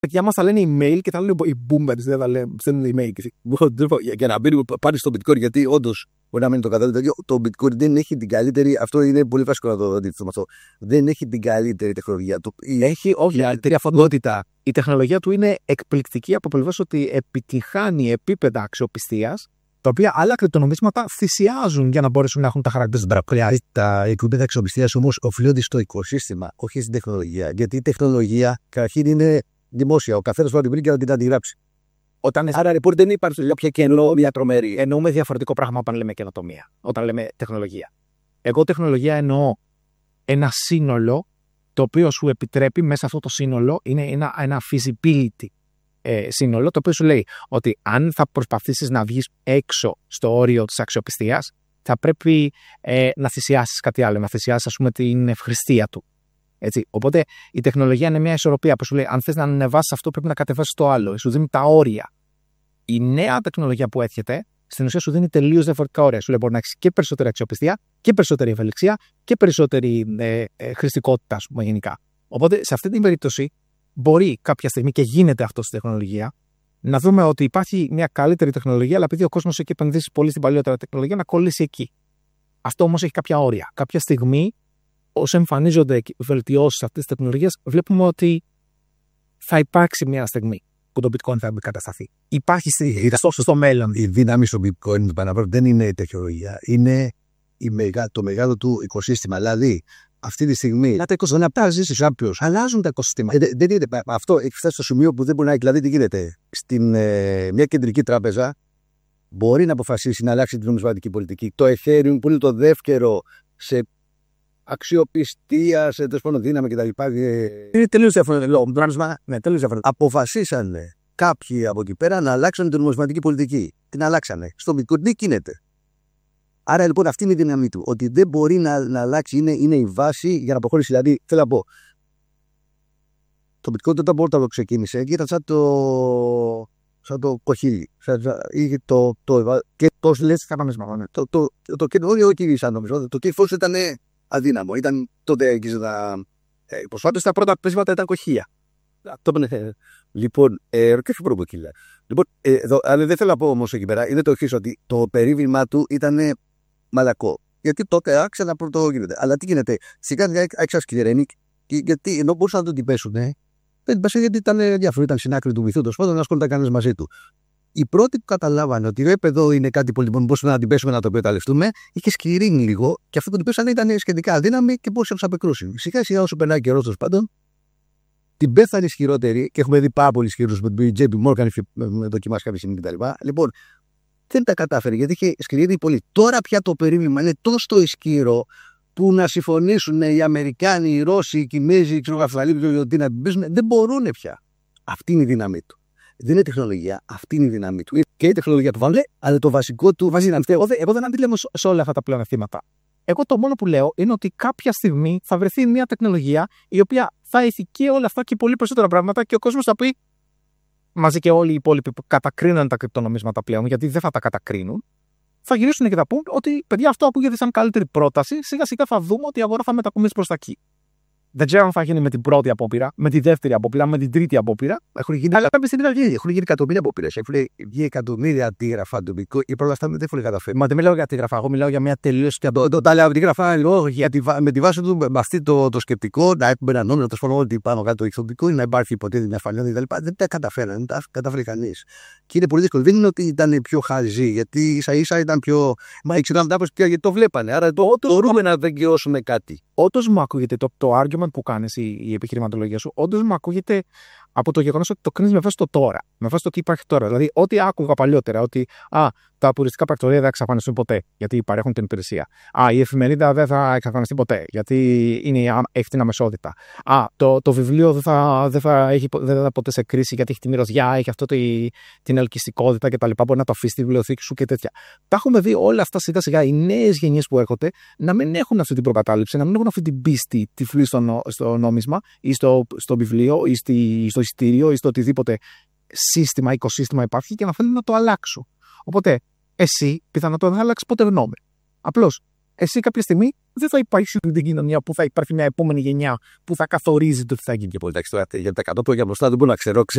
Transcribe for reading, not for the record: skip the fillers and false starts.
παιδιά μας θα λένε email και θα λένε οι boomers, δεν θα λένε, στέλνουν email. Για να μπει πάλι στο bitcoin, γιατί όντως μπορεί να μην το καταλάβει, το bitcoin δεν έχει την καλύτερη. Αυτό είναι πολύ βασικό να το αντιληφθούμε αυτό. Δεν έχει την καλύτερη τεχνολογία. Έχει όχι καλύτερη αφοντότητα. Η τεχνολογία του είναι εκπληκτική από πλευράς ότι επιτυχάνει επίπεδα αξιοπιστίας, τα οποία άλλα κρυπτονομίσματα θυσιάζουν για να μπορέσουν να έχουν τα χαρακτηριστικά. Τα επίπεδα αξιοπιστίας όμως οφείλονται στο οικοσύστημα, όχι στην τεχνολογία. Γιατί η τεχνολογία καταρχήν είναι δημόσια. Ο καθένας μπορεί να την βρει και να την αντιγράψει. Άρα λοιπόν δεν υπάρχει κάποια καινοτομία τρομερή. Εννοούμε διαφορετικό πράγμα όταν λέμε καινοτομία, όταν λέμε τεχνολογία. Εγώ τεχνολογία εννοώ ένα σύνολο το οποίο σου επιτρέπει μέσα αυτό το σύνολο, είναι ένα feasibility σύνολο, το οποίο σου λέει ότι αν θα προσπαθήσεις να βγεις έξω στο όριο της αξιοπιστίας, θα πρέπει να θυσιάσεις κάτι άλλο, να θυσιάσεις ας πούμε την ευχρηστία του. Έτσι. Οπότε η τεχνολογία είναι μια ισορροπία που σου λέει: αν θες να ανεβάσεις αυτό, πρέπει να κατεβάσεις το άλλο. Σου δίνει τα όρια. Η νέα τεχνολογία που έρχεται, στην ουσία σου δίνει τελείως διαφορετικά όρια. Σου λέει: μπορεί να έχεις και περισσότερη αξιοπιστία και περισσότερη ευελιξία και περισσότερη χρηστικότητα, ας πούμε, γενικά. Οπότε σε αυτή την περίπτωση, μπορεί κάποια στιγμή, και γίνεται αυτό στη τεχνολογία, να δούμε ότι υπάρχει μια καλύτερη τεχνολογία, αλλά επειδή ο κόσμος έχει επενδύσει πολύ στην παλιότερη τεχνολογία, να κολλήσει εκεί. Αυτό όμως έχει κάποια όρια. Κάποια στιγμή, όσο εμφανίζονται βελτιώσεις αυτής της τεχνολογίας, βλέπουμε ότι θα υπάρξει μια στιγμή που το bitcoin θα κατασταθεί. Υπάρχει στο μέλλον. Η δύναμη στο bitcoin δεν είναι η τεχνολογία, είναι το μεγάλο του οικοσύστημα. Δηλαδή, αυτή τη στιγμή, τα οικοσυστήματα ζήσει κάποιο. Αλλάζουν τα οικοσυστήματα. Δεν είναι. Αυτό έχει φτάσει στο σημείο που δεν μπορεί να. Δηλαδή, τι γίνεται. Μια κεντρική τράπεζα μπορεί να αποφασίσει να αλλάξει την νομισματική πολιτική. Το Ethereum, που είναι το δεύτερο σε αξιοπιστία, σε δύναμη κτλ. Είναι τελείως διαφορετικό. Αποφασίσανε κάποιοι από εκεί πέρα να αλλάξουν την νομισματική πολιτική. Την αλλάξανε. Στο bitcoin τι γίνεται. Άρα λοιπόν αυτή είναι η δύναμή του. Ότι δεν μπορεί να αλλάξει, είναι η βάση για να προχωρήσει. Δηλαδή, θέλω να πω, το bitcoin όταν το ξεκίνησε, ήταν σαν το κοχύλι. Είχε και το λες κανονισμό. Το καινούριο όχι σαν νομίζω. Το κύφος ήταν αδύναμο. Ήταν τότε εκεί προσφάτως τα πρώτα πέσματα ήταν κοχύλια. Λοιπόν, και όχι προποκύλια. Λοιπόν, αλλά δεν θέλω να πω όμως εκεί πέρα, είναι το εξής, ότι το περίβημά του ήταν μαλακό. Γιατί τότε άξιζε να πρωτογίνεται. Αλλά τι γίνεται, σιγά σιγά άξιζε γιατί ενώ μπορούσαν να τον την πέσουν, δεν την πέσουν γιατί ήταν διάφορο, ήταν στην άκρη του βυθού, τόσο πάντων να ασχολούνταν κανείς μαζί του. Οι πρώτοι που καταλάβανε ότι εδώ είναι κάτι πολύ μόνο, μπορούσαμε να την πέσουμε, να το εκμεταλλευτούμε, είχε σκληρύνει λίγο και αυτό που την πέσανε ήταν σχετικά αδύναμη και μπορούσαν να του απεκρούσουν. Σιγά σιγά όσο περνάει καιρό, τέλος πάντων, την πέθανε ισχυρότερη, και έχουμε δει πάρα πολύ ισχυρούς με τον JP Morgan, με δοκιμάσει κάποια στιγμή κτλ. Λοιπόν, δεν τα κατάφερε γιατί είχε σκληρύνει πολύ. Τώρα πια το περίμενο είναι τόσο ισχυρό που να συμφωνήσουν οι Αμερικάνοι, οι Ρώσοι, οι Κινέζοι, οι Αυστραλοί, να την πέσουν, δεν μπορούν πια. Αυτή είναι η δύναμή του. Δεν είναι τεχνολογία, αυτή είναι η δύναμή του. Και η τεχνολογία του βάλε, αλλά το βασικό του βάζει να φταίει. Εγώ δεν αντιλέγω σε όλα αυτά τα πλεονεκτήματα. Εγώ το μόνο που λέω είναι ότι κάποια στιγμή θα βρεθεί μια τεχνολογία η οποία θα έχει και όλα αυτά και πολύ περισσότερα πράγματα και ο κόσμος θα πει, μαζί και όλοι οι υπόλοιποι που κατακρίνουν τα κρυπτονομίσματα πλέον, γιατί δεν θα τα κατακρίνουν, θα γυρίσουν και θα πούν ότι παιδιά, αυτό ακούγεται σαν καλύτερη πρόταση. Σιγά σιγά θα δούμε ότι η αγορά θα μετακομίσει προς τα εκεί. Δεν ξέρω αν θα γίνει με την πρώτη απόπειρα, με τη δεύτερη απόπειρα, με την τρίτη απόπειρα. Έχουν γίνει εκατομμύρια απόπειρες. Έχουν βγει εκατομμύρια αντίγραφα του bitcoin. Η πρώτα αυτά δεν έχουν καταφέρει. Μα δεν μιλάω για αντίγραφα. Εγώ μιλάω για μια τελείως. Τα λέω αντίγραφα με τη βάση του, με αυτή το σκεπτικό, να έχουμε ένα νόμο, να το σπονώ ότι πάνω κάτω έχει το bitcoin, να υπάρχει υποτίθεται μια φανέλα κτλ. Δεν τα καταφέρανε, δεν τα καταφέρει κανείς. Και είναι πολύ δύσκολο. Δεν είναι ότι ήταν πιο χαζοί, γιατί ίσα ίσα ήταν πιο. Μα ήξεραν τα γιατί το βλέπανε. Άρα μπορούμε να βελτιώσουμε κάτι. Όντως μου ακούγεται το argument που κάνεις, η επιχειρηματολογία σου, όντως μου ακούγεται από το γεγονός ότι το κρίνεις με βάση το τώρα. Με βάση το τι υπάρχει τώρα. Δηλαδή, ό,τι άκουγα παλιότερα, ότι τα απουριστικά πρακτορεία δεν θα εξαφανιστούν ποτέ, γιατί παρέχουν την υπηρεσία. Η εφημερίδα δεν θα εξαφανιστεί ποτέ, γιατί έχει την αμεσότητα. Το βιβλίο δεν θα ποτέ σε κρίση, γιατί έχει τη μυρωδιά, έχει αυτό την ελκυστικότητα κτλ. Μπορεί να το αφήσει στη βιβλιοθήκη σου και τέτοια. Τα έχουμε δει όλα αυτά σιγά σιγά. Οι νέες γενιές που έρχονται να μην έχουν αυτή την προκατάληψη, να μην έχουν αυτή την πίστη τυφλή στο νόμισμα ή στο βιβλίο ή στο εισιτήριο ή στο οτιδήποτε σύστημα, οικοσύστημα υπάρχει και να θέλουν να το αλλάξουν. Οπότε, εσύ πιθανότατα δεν θα αλλάξει ποτέ γνώμη. Απλώς, εσύ κάποια στιγμή δεν θα υπάρχει την κοινωνία που θα υπάρχει μια επόμενη γενιά που θα καθορίζει το τι θα γίνει. Και πολύ, εντάξει, τώρα για τα 100 χρόνια μπροστά δεν μπορώ να ξέρω.